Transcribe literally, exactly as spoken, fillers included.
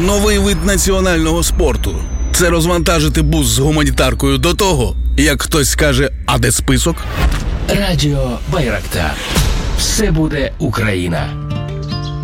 Новий вид національного спорту. Це розвантажити бус з гуманітаркою до того, як хтось скаже, а де список? Радіо Байрактар. Все буде Україна.